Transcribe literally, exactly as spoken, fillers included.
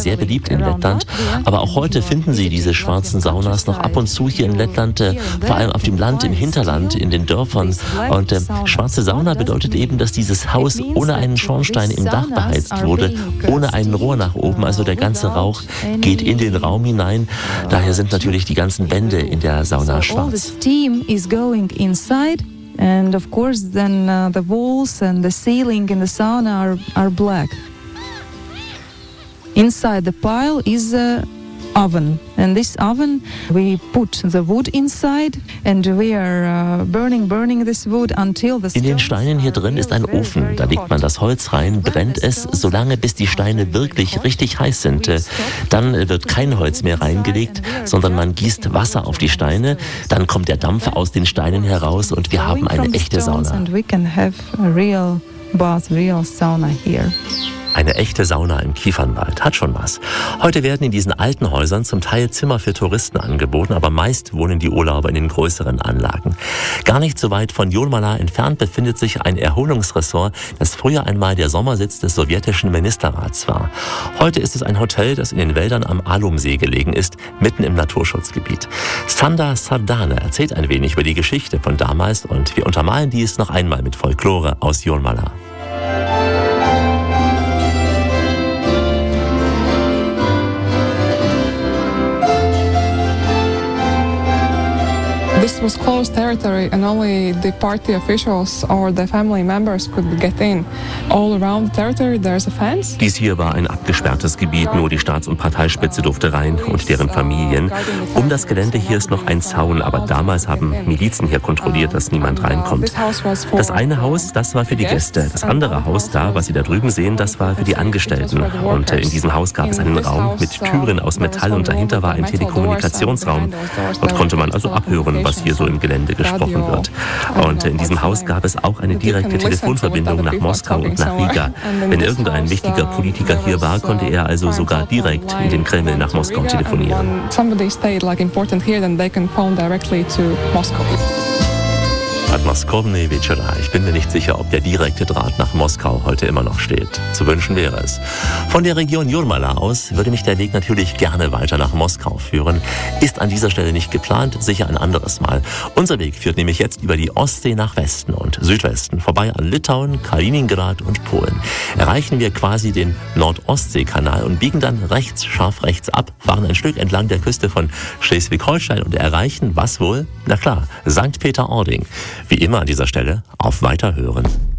sehr beliebt in Lettland. Aber auch heute finden Sie diese schwarzen Saunas noch ab und zu hier in Lettland, äh, vor allem auf dem Land, im Hinterland, in den Dörfern. Und äh, schwarze Sauna bedeutet eben, dass dieses Haus ohne einen Schornstein im Dach beheizt wurde, ohne einen Rohr nach oben. Also der ganze Rauch geht in den Raum hinein. Daher sind natürlich die ganzen Wände in der Sauna schwarz. And of course, then uh, the walls and the ceiling in the sauna are, are black. Inside the pile is a oven, and this oven we put the wood inside and we are uh, burning burning this wood until the In den Steinen hier drin ist ein Ofen, da legt man das Holz rein, brennt es, solange bis die Steine wirklich richtig heiß sind. Dann wird kein Holz mehr reingelegt, sondern man gießt Wasser auf die Steine, dann kommt der Dampf aus den Steinen heraus und wir haben eine echte Sauna. Eine echte Sauna im Kiefernwald, hat schon was. Heute werden in diesen alten Häusern zum Teil Zimmer für Touristen angeboten, aber meist wohnen die Urlauber in den größeren Anlagen. Gar nicht so weit von Julmala entfernt befindet sich ein Erholungsressort, das früher einmal der Sommersitz des sowjetischen Ministerrats war. Heute ist es ein Hotel, das in den Wäldern am Alumsee gelegen ist, mitten im Naturschutzgebiet. Sanda Sardane erzählt ein wenig über die Geschichte von damals und wir untermalen dies noch einmal mit Folklore aus Julmala. This was closed territory and only the party officials or the family members could get in. All around the territory there's a fence. Dies hier war ein abgesperrtes Gebiet, nur die Staats- und Parteispitze durfte rein und deren Familien. Um das Gelände hier ist noch ein Zaun, aber damals haben Milizen hier kontrolliert, dass niemand reinkommt. Das eine Haus, das war für die Gäste. Das andere Haus da, was Sie da drüben sehen, das war für die Angestellten. Und in diesem Haus gab es einen Raum mit Türen aus Metall und dahinter war ein Telekommunikationsraum. Dort konnte man also abhören, was hier so im Gelände gesprochen wird. Und in diesem Haus gab es auch eine direkte Telefonverbindung nach Moskau und nach Riga. Wenn irgendein wichtiger Politiker hier war, konnte er also sogar direkt in den Kreml nach Moskau telefonieren. Podmoskovny Večera. Ich bin mir nicht sicher, ob der direkte Draht nach Moskau heute immer noch steht. Zu wünschen wäre es. Von der Region Julmala aus würde mich der Weg natürlich gerne weiter nach Moskau führen. Ist an dieser Stelle nicht geplant, sicher ein anderes Mal. Unser Weg führt nämlich jetzt über die Ostsee nach Westen und Südwesten, vorbei an Litauen, Kaliningrad und Polen. Erreichen wir quasi den Nord-Ostsee-Kanal und biegen dann rechts, scharf rechts ab, fahren ein Stück entlang der Küste von Schleswig-Holstein und erreichen, was wohl? Na klar, Sankt Peter-Ording. Wie immer an dieser Stelle, auf Weiterhören.